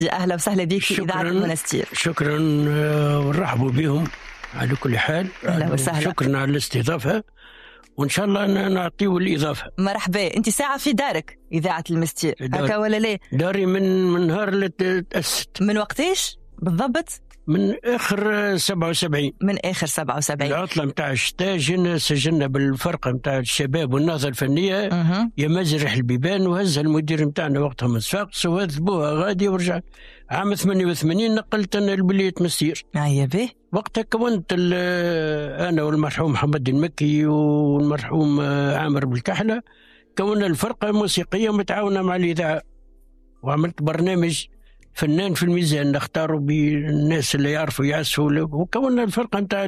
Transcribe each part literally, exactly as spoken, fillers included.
أهلا وسهلا بك في إذاعة المنستير. شكرا ونرحبوا بهم على كل حال. أهلا وسهلا. شكرا على الاستضافة وإن شاء الله نعطيه الإضافة. مرحبا. أنت ساعة في دارك إذاعة المنستير هكا ولا لا؟ داري من من نهار اللي تأسست. من وقتيش بالضبط؟ من آخر سبعة وسبعين. من آخر سبعة وسبعين. العطلة متاع الشتاء جينا سجلنا بالفرقة متاع الشباب والنهضة الفنية أه. يا مزرح البيبان، وهزها المدير متاعنا وقتها من صفاقس وهذبوها غادي ورجع. عام ثمانية وثمانين نقلت أنا لبلية مستير. أيا به. وقتها كونت أنا والمرحوم محمد المكي والمرحوم عامر بالكحلة، كونا الفرقة الموسيقية متعاونة مع الإذاعة، وعملت برنامج فنان في الميزان نختاروا بالناس اللي يعرفوا يعزفوا، وكونا الفرقة نتاع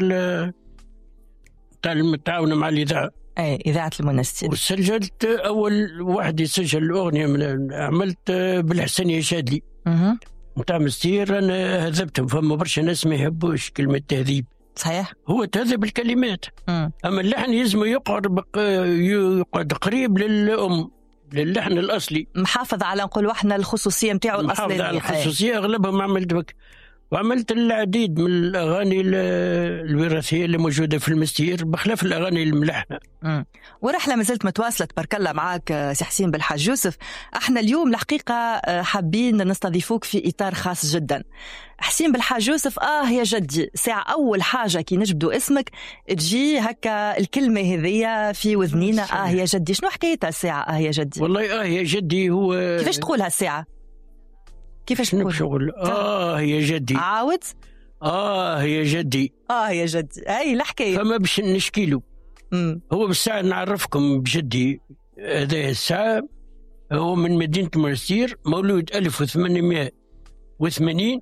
نتاع المتعاونة مع الإذاعة. أي إذاعة المنستير. وسجلت أول واحد يسجل الأغنية من عملت بالحسنية شادلي أه. متاع مستير. أنا هذبتهم، فما برشا ناس ما يحبوش كلمة تهذيب. صحيح. هو تهذب الكلمات. أه. أما اللحن يلزم يقعد بق... يقعد قريب للأم، للحن الأصلي، محافظ على نقول وحنا الخصوصية متاعه الأصلية. محافظ على الخصوصية. أغلبهم عملت بك، وعملت العديد من الأغاني الوراثية اللي موجودة في المستير بخلاف الأغاني الملحنة. امم ورحلة ما زلت متواصلة تبارك الله معاك سي حسين بالحاج يوسف. احنا اليوم الحقيقة حابين نستضيفوك في إطار خاص جدا. حسين بالحاج يوسف آه يا جدي، ساعة أول حاجة كي نجبدوا اسمك تجي هكا الكلمة هذية في وذنينا، آه يا جدي. شنو حكايتها الساعة آه يا جدي؟ والله آه يا جدي هو كيفاش تقولها الساعة؟ كيفاش تقول؟ شغل آه يا جدي. عاود آه يا جدي. آه يا جدي هاي الحكاية. فما باش نشكيله. مم. هو بالساعة نعرفكم بجدي. هذا الساعة هو من مدينة المنستير، مولود ألف وثمانمائة وثمانين،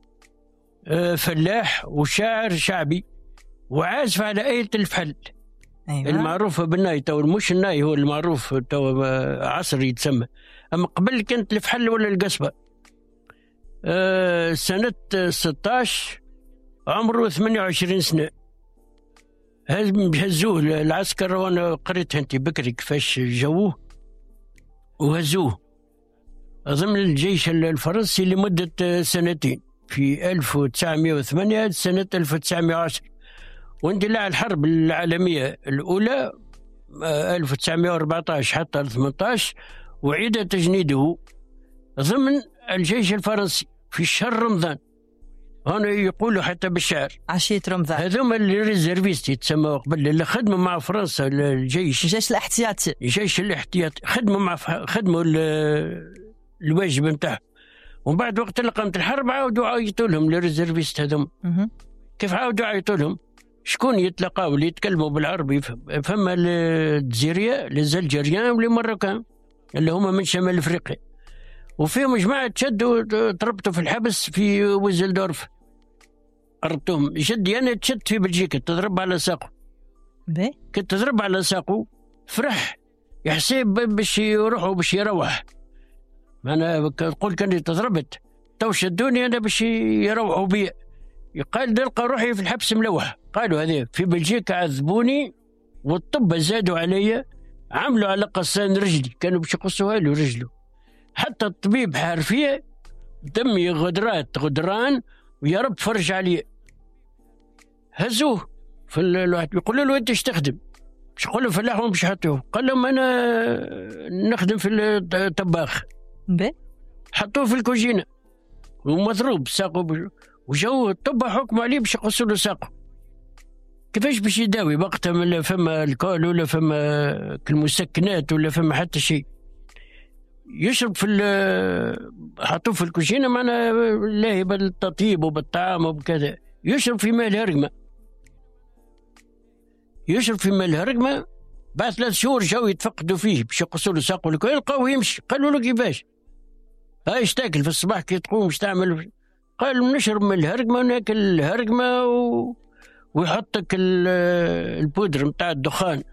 فلاح وشاعر شعبي وعازف على آلة الفحل. أيوة. المعروفة بالناي، تو مش الناي هو المعروف، تو عصري يتسمى، أما قبل كانت الفحل ولا القصبة. أه سنة ستة عشر عمره ثمانية وعشرين سنة. هزوه العسكر، وأنا قريتها أنت بكري كيفاش جووه وهزوه ضمن الجيش الفرنسي لمدة سنتين في ألف وتسعمائة وثمانية سنة ألف وتسعمائة وعشرة، واندلاع الحرب العالمية الأولى ألف وتسعمائة وأربعة عشر حتى ثمانية عشر، وعيد تجنيده ضمن الجيش الفرنسي في شهر رمضان. هنا يقولوا حتى بالشعر عشية رمضان. هذوما اللي ريزيرفيست يتسموا قبل، اللي خدموا مع فرنسا الجيش الجيش الاحتياطي. الجيش الاحتياطي خدموا مع خدموا الواجب نتاعهم، ومن بعد وقت اللي قامت الحرب عاودوا عيطوا لهم الريزيرفيست هذوما. كيف عاودوا عيطوا لهم؟ شكون يتلقاو اللي يتكلموا بالعربي؟ فما الجزيرية للزلجريان والمراكان اللي هما من شمال افريقيا، وفيهم جماعة تشدوا تربطوا في الحبس في ويزلدورف. أردتهم جدي أنا تشد في بلجيكا تضرب على ساقه. كنت تضرب على ساقه فرح يحسب باش يروحوا باش يروح. أنا قلت كاني تضربت تو شدوني أنا باش يروحوا بي. قال نلقى روحي في الحبس ملوح. قالوا هذه في بلجيكا عذبوني والطب زادوا علي، عملوا على قصان رجلي، كانوا باش يقصوها له رجله. حتى الطبيب حار فيه دمي غدرات غدران ويا رب فرج عليه. هزوه في الواحد يقولوا له انت ايش تخدم؟ باش يقول له فلاح ومش حطوه. قال لهم انا نخدم في الطباخ. حطوه في الكوجينه ومضروب ساقه، وجو الطب حكموا عليه باش يقصوا له ساقه. كيفاش باش يداوي وقتها؟ ولا فما الكول ولا فما المسكنات ولا فما حتى شيء. يشرب في حطوه في الكوجينه معنا الله بالتطيب وبالطعام وبكذا، يشرب في ماء الهرقمه. يشرب في ماء الهرقمه. بعد ثلاث شهور جاوا يتفقدوا فيه باش يقصوا له ساقه، يلقاوه يمشي. قالوا له كيفاش؟ هاي ايش تاكل في الصباح كي تقوم ايش تعمل؟ قال نشرب من الهرقمه وناكل الهرقمه و... ويحطك البودر متاع الدخان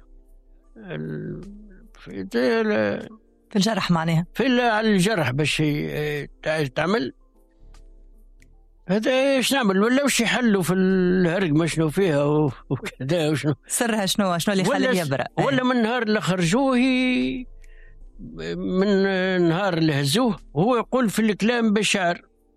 في في الجرح معناها في على الجرح باش تعمل. هذا ايش نعمل؟ ولا وش يحلوا في الهرقمه شنو فيها وكذا وشنو سرها؟ شنو شنو اللي خليه يبرأ؟ ولا من النهار اللي خرجوه من النهار اللي هزوه وهو يقول في الكلام بالشعر